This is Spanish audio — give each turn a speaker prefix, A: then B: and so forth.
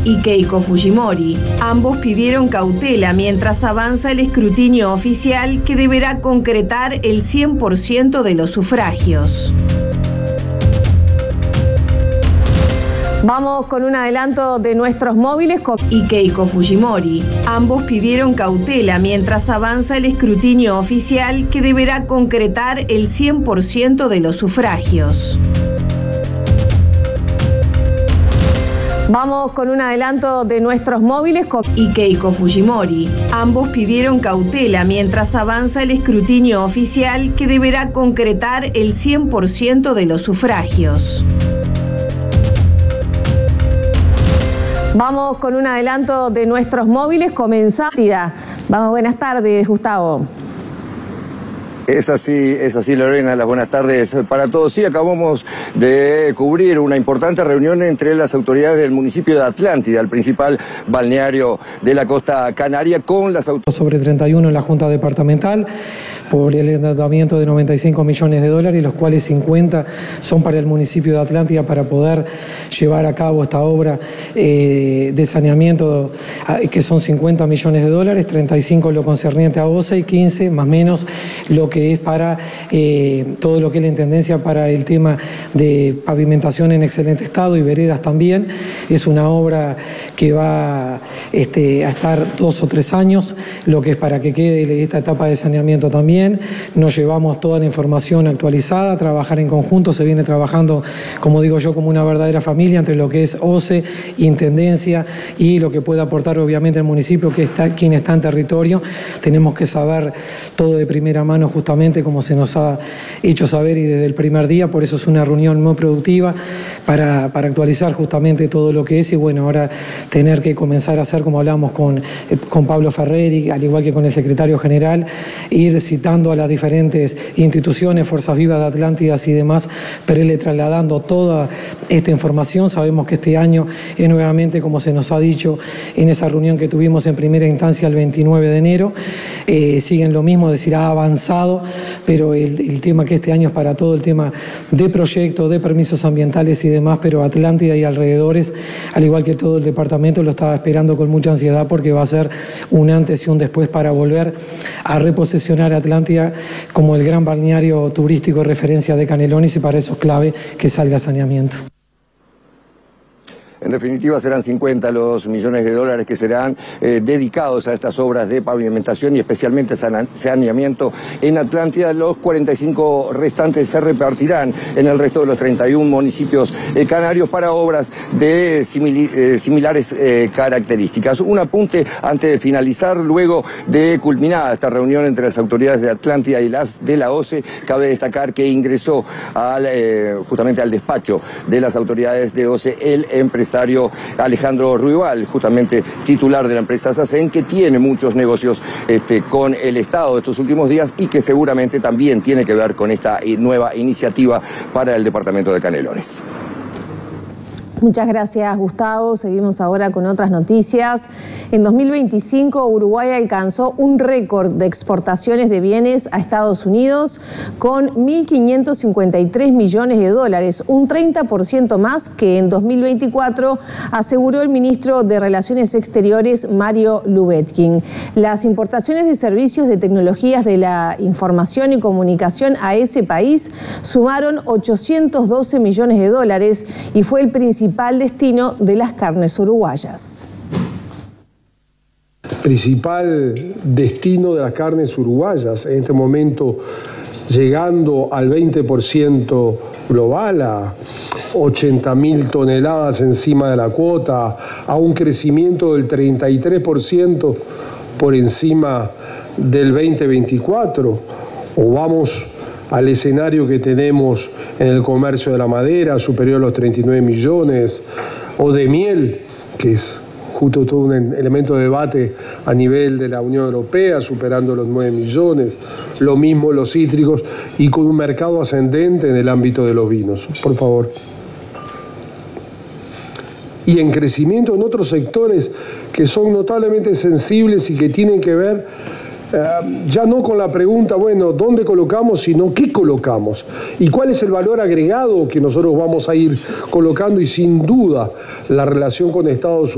A: y Keiko Fujimori. Ambos pidieron cautela mientras avanza el escrutinio oficial que deberá concretar el 100% de los sufragios. Vamos con un adelanto de nuestros móviles y Keiko Fujimori. Ambos pidieron cautela mientras avanza el escrutinio oficial que deberá concretar el 100% de los sufragios. Vamos con un adelanto de nuestros móviles y Keiko Fujimori. Ambos pidieron cautela mientras avanza el escrutinio oficial que deberá concretar el 100% de los sufragios. Vamos con un adelanto de nuestros móviles. Vamos, buenas tardes, Gustavo.
B: Es así, Lorena, las buenas tardes para todos. Sí, acabamos de cubrir una importante reunión entre las autoridades del municipio de Atlántida, el principal balneario de la costa canaria, con las autoridades.
C: Sobre 31 en la Junta Departamental, por el endeudamiento de 95 millones de dólares, los cuales 50 son para el municipio de Atlántida para poder llevar a cabo esta obra de saneamiento, que son 50 millones de dólares, 35 lo concerniente a OCE y 15 más menos lo que es para todo lo que es la intendencia para el tema de pavimentación en excelente estado y veredas también. Es una obra que va a estar 2 o 3 años, lo que es para que quede esta etapa de saneamiento también. Nos llevamos toda la información actualizada, a trabajar en conjunto, se viene trabajando, como digo yo, como una verdadera familia entre lo que es OCE, Intendencia y lo que puede aportar obviamente el municipio, que está quien está en territorio. Tenemos que saber todo de primera mano, justamente como se nos ha hecho saber y desde el primer día, por eso es una reunión muy productiva para actualizar justamente todo lo que es, y bueno, ahora tener que comenzar a hacer, como hablamos con Pablo Ferreri, al igual que con el secretario general, ir citando a las diferentes instituciones, Fuerzas Vivas de Atlántida y demás, pero irle trasladando toda esta información. Sabemos que este año es nuevamente, como se nos ha dicho en esa reunión que tuvimos en primera instancia el 29 de enero, siguen lo mismo, es decir, ha avanzado, pero el tema que este año es para todo el tema de proyectos, de permisos ambientales y demás, pero Atlántida y alrededores, al igual que todo el departamento, lo estaba esperando con mucha ansiedad porque va a ser un antes y un después para volver a reposesionar a Atlántida como el gran balneario turístico de referencia de Canelones, y para eso es clave que salga saneamiento.
B: En definitiva, serán 50 los millones de dólares que serán dedicados a estas obras de pavimentación y especialmente saneamiento en Atlántida. Los 45 restantes se repartirán en el resto de los 31 municipios canarios para obras de similares características. Un apunte antes de finalizar: luego de culminada esta reunión entre las autoridades de Atlántida y las de la OCE, cabe destacar que ingresó justamente al despacho de las autoridades de OCE el empresario Alejandro Ruibal, justamente titular de la empresa SACEN, que tiene muchos negocios con el Estado estos últimos días y que seguramente también tiene que ver con esta nueva iniciativa para el departamento de Canelones.
A: Muchas gracias, Gustavo. Seguimos ahora con otras noticias. En 2025, Uruguay alcanzó un récord de exportaciones de bienes a Estados Unidos con 1.553 millones de dólares, un 30% más que en 2024, aseguró el ministro de Relaciones Exteriores, Mario Lubetkin. Las importaciones de servicios de tecnologías de la información y comunicación a ese país sumaron 812 millones de dólares y fue el principal destino de las carnes uruguayas.
D: Principal destino de las carnes uruguayas, en este momento llegando al 20% global, a 80.000 toneladas encima de la cuota, a un crecimiento del 33% por encima del 2024, o vamos al escenario que tenemos en el comercio de la madera, superior a los 39 millones, o de miel, que es justo todo un elemento de debate a nivel de la Unión Europea, superando los 9 millones, lo mismo los cítricos, y con un mercado ascendente en el ámbito de los vinos. Por favor. Y en crecimiento en otros sectores que son notablemente sensibles y que tienen que ver ya no con la pregunta, bueno, ¿dónde colocamos?, sino ¿qué colocamos? ¿Y cuál es el valor agregado que nosotros vamos a ir colocando? Y sin duda, la relación con Estados Unidos